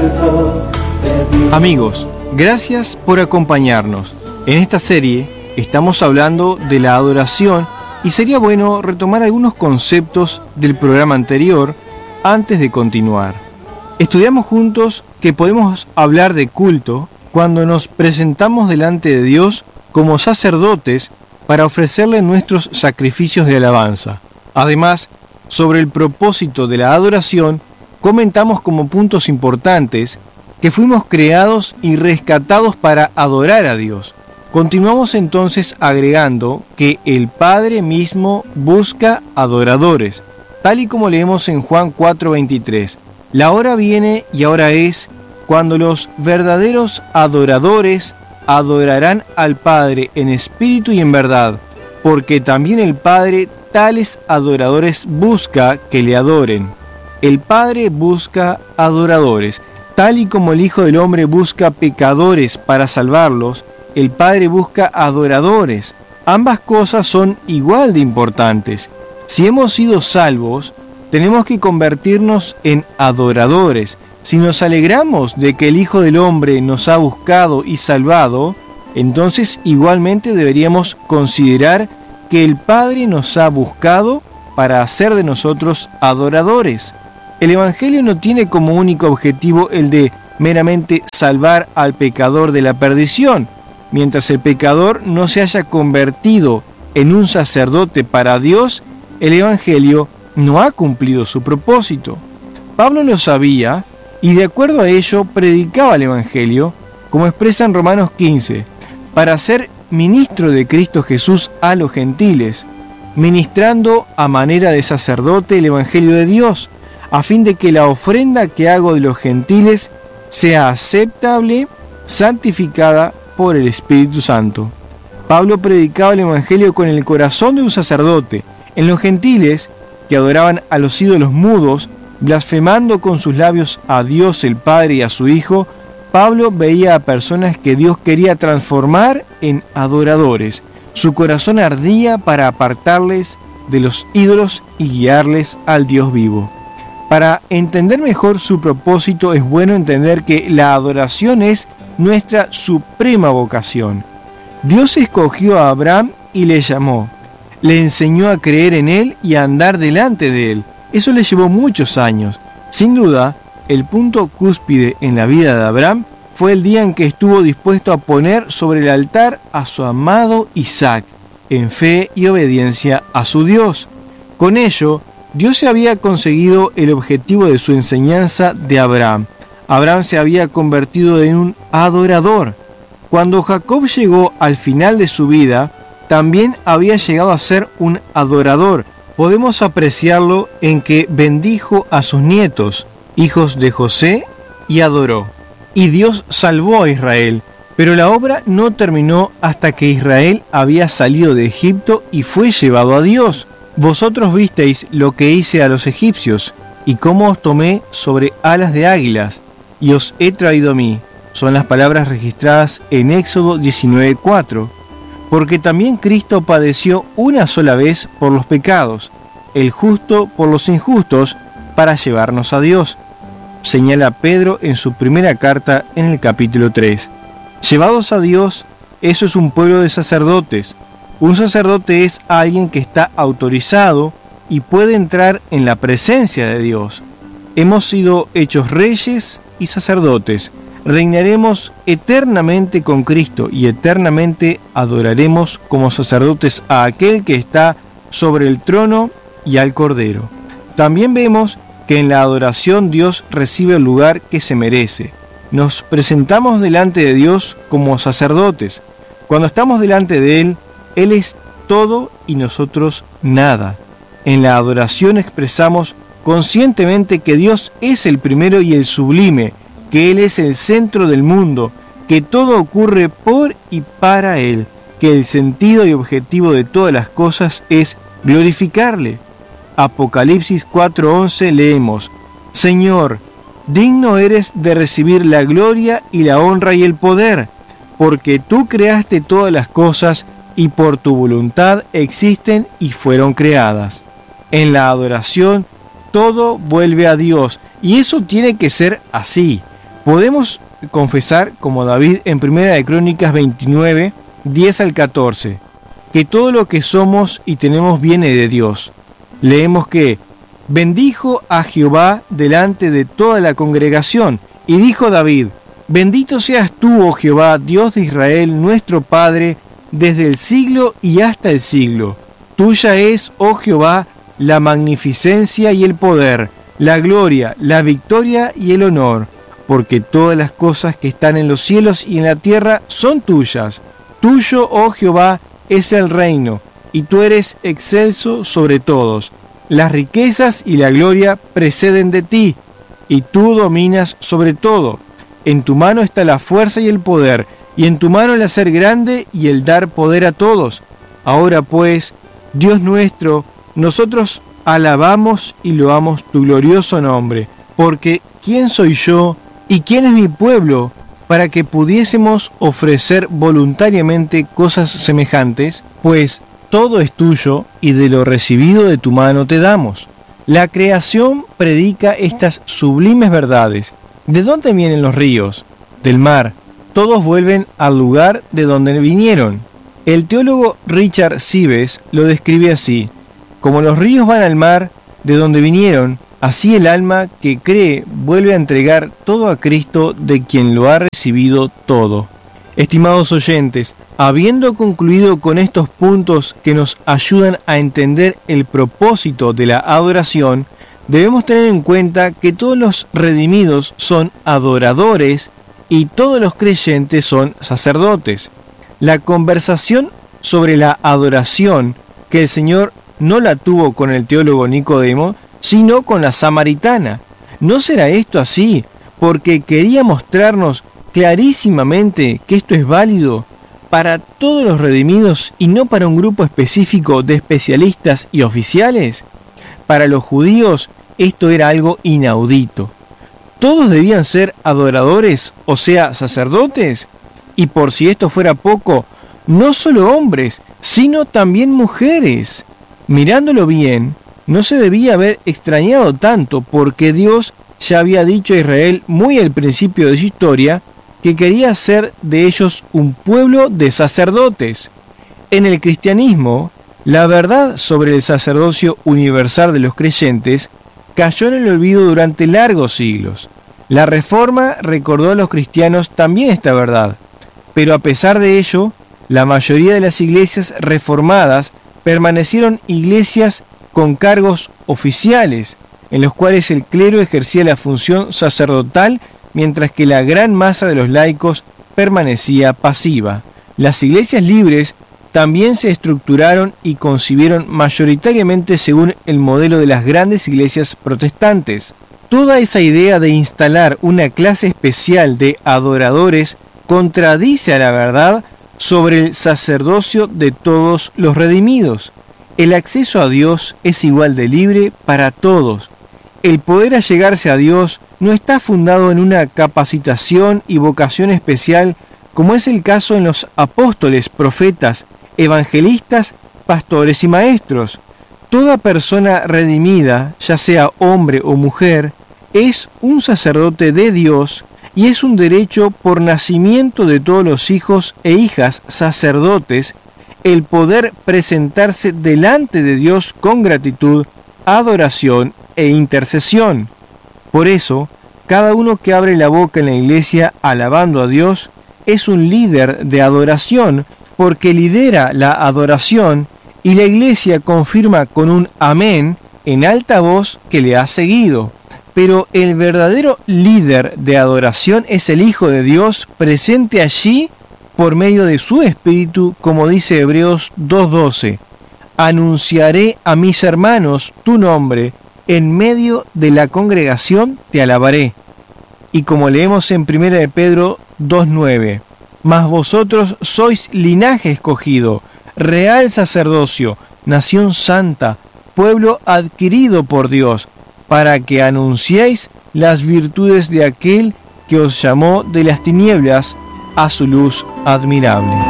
Amigos, gracias por acompañarnos. En esta serie estamos hablando de la adoración y sería bueno retomar algunos conceptos del programa anterior antes de continuar. Estudiamos juntos que podemos hablar de culto cuando nos presentamos delante de Dios como sacerdotes para ofrecerle nuestros sacrificios de alabanza. Además, sobre el propósito de la adoración, comentamos como puntos importantes que fuimos creados y rescatados para adorar a Dios. Continuamos entonces agregando que el Padre mismo busca adoradores, tal y como leemos en Juan 4:23. La hora viene y ahora es cuando los verdaderos adoradores adorarán al Padre en espíritu y en verdad, porque también el Padre tales adoradores busca que le adoren. El Padre busca adoradores. Tal y como el Hijo del Hombre busca pecadores para salvarlos, el Padre busca adoradores. Ambas cosas son igual de importantes. Si hemos sido salvos, tenemos que convertirnos en adoradores. Si nos alegramos de que el Hijo del Hombre nos ha buscado y salvado, entonces igualmente deberíamos considerar que el Padre nos ha buscado para hacer de nosotros adoradores. El Evangelio no tiene como único objetivo el de meramente salvar al pecador de la perdición. Mientras el pecador no se haya convertido en un sacerdote para Dios, el Evangelio no ha cumplido su propósito. Pablo lo sabía y de acuerdo a ello predicaba el Evangelio, como expresa en Romanos 15, para ser ministro de Cristo Jesús a los gentiles, ministrando a manera de sacerdote el Evangelio de Dios, a fin de que la ofrenda que hago de los gentiles sea aceptable, santificada por el Espíritu Santo. Pablo predicaba el Evangelio con el corazón de un sacerdote. En los gentiles, que adoraban a los ídolos mudos, blasfemando con sus labios a Dios el Padre y a su Hijo, Pablo veía a personas que Dios quería transformar en adoradores. Su corazón ardía para apartarles de los ídolos y guiarles al Dios vivo. Para entender mejor su propósito es bueno entender que la adoración es nuestra suprema vocación. Dios escogió a Abraham y le llamó. Le enseñó a creer en él y a andar delante de él. Eso le llevó muchos años. Sin duda, el punto cúspide en la vida de Abraham fue el día en que estuvo dispuesto a poner sobre el altar a su amado Isaac, en fe y obediencia a su Dios. Con ello, Dios se había conseguido el objetivo de su enseñanza de Abraham. Abraham se había convertido en un adorador. Cuando Jacob llegó al final de su vida, también había llegado a ser un adorador. Podemos apreciarlo en que bendijo a sus nietos, hijos de José, y adoró. Y Dios salvó a Israel, pero la obra no terminó hasta que Israel había salido de Egipto y fue llevado a Dios. Vosotros visteis lo que hice a los egipcios, y cómo os tomé sobre alas de águilas, y os he traído a mí. Son las palabras registradas en Éxodo 19:4. Porque también Cristo padeció una sola vez por los pecados, el justo por los injustos, para llevarnos a Dios. Señala Pedro en su primera carta en el capítulo 3. Llevados a Dios, eso es un pueblo de sacerdotes. Un sacerdote es alguien que está autorizado y puede entrar en la presencia de Dios. Hemos sido hechos reyes y sacerdotes. Reinaremos eternamente con Cristo y eternamente adoraremos como sacerdotes a aquel que está sobre el trono y al Cordero. También vemos que en la adoración Dios recibe el lugar que se merece. Nos presentamos delante de Dios como sacerdotes. Cuando estamos delante de Él, Él es todo y nosotros nada. En la adoración expresamos conscientemente que Dios es el primero y el sublime, que Él es el centro del mundo, que todo ocurre por y para Él, que el sentido y objetivo de todas las cosas es glorificarle. Apocalipsis 4:11 leemos: Señor, digno eres de recibir la gloria y la honra y el poder, porque tú creaste todas las cosas y por tu voluntad existen y fueron creadas. En la adoración todo vuelve a Dios, y eso tiene que ser así. Podemos confesar, como David en 1 de Crónicas 29, 10 al 14, que todo lo que somos y tenemos viene de Dios. Leemos que bendijo a Jehová delante de toda la congregación, y dijo David: bendito seas tú, oh Jehová, Dios de Israel, nuestro Padre, desde el siglo y hasta el siglo. Tuya es, oh Jehová, la magnificencia y el poder, la gloria, la victoria y el honor, porque todas las cosas que están en los cielos y en la tierra son tuyas. Tuyo, oh Jehová, es el reino, y tú eres excelso sobre todos. Las riquezas y la gloria preceden de ti, y tú dominas sobre todo. En tu mano está la fuerza y el poder, y en tu mano el hacer grande y el dar poder a todos. Ahora pues, Dios nuestro, nosotros alabamos y loamos tu glorioso nombre, porque ¿quién soy yo y quién es mi pueblo para que pudiésemos ofrecer voluntariamente cosas semejantes? Pues todo es tuyo y de lo recibido de tu mano te damos. La creación predica estas sublimes verdades. ¿De dónde vienen los ríos? Del mar. Todos vuelven al lugar de donde vinieron. El teólogo Richard Sibbes lo describe así: como los ríos van al mar de donde vinieron, así el alma que cree vuelve a entregar todo a Cristo, de quien lo ha recibido todo. Estimados oyentes, habiendo concluido con estos puntos que nos ayudan a entender el propósito de la adoración, debemos tener en cuenta que todos los redimidos son adoradores y todos los creyentes son sacerdotes. La conversación sobre la adoración que el Señor no la tuvo con el teólogo Nicodemo, sino con la samaritana. ¿No será esto así porque quería mostrarnos clarísimamente que esto es válido para todos los redimidos y no para un grupo específico de especialistas y oficiales? Para los judíos esto era algo inaudito. ¿Todos debían ser adoradores, o sea, sacerdotes? Y por si esto fuera poco, no solo hombres, sino también mujeres. Mirándolo bien, no se debía haber extrañado tanto, porque Dios ya había dicho a Israel muy al principio de su historia que quería hacer de ellos un pueblo de sacerdotes. En el cristianismo, la verdad sobre el sacerdocio universal de los creyentes cayó en el olvido durante largos siglos. La Reforma recordó a los cristianos también esta verdad, pero a pesar de ello, la mayoría de las iglesias reformadas permanecieron iglesias con cargos oficiales, en los cuales el clero ejercía la función sacerdotal, mientras que la gran masa de los laicos permanecía pasiva. Las iglesias libres también se estructuraron y concibieron mayoritariamente según el modelo de las grandes iglesias protestantes. Toda esa idea de instalar una clase especial de adoradores contradice a la verdad sobre el sacerdocio de todos los redimidos. El acceso a Dios es igual de libre para todos. El poder allegarse a Dios no está fundado en una capacitación y vocación especial, como es el caso en los apóstoles, profetas, evangelistas, pastores y maestros. Toda persona redimida, ya sea hombre o mujer, es un sacerdote de Dios y es un derecho por nacimiento de todos los hijos e hijas sacerdotes el poder presentarse delante de Dios con gratitud, adoración e intercesión. Por eso, cada uno que abre la boca en la iglesia alabando a Dios es un líder de adoración, porque lidera la adoración y la iglesia confirma con un amén en alta voz que le ha seguido. Pero el verdadero líder de adoración es el Hijo de Dios presente allí por medio de su Espíritu, como dice Hebreos 2:12. Anunciaré a mis hermanos tu nombre, en medio de la congregación te alabaré. Y como leemos en 1 de Pedro 2:9, mas vosotros sois linaje escogido, real sacerdocio, nación santa, pueblo adquirido por Dios, para que anunciéis las virtudes de aquel que os llamó de las tinieblas a su luz admirable.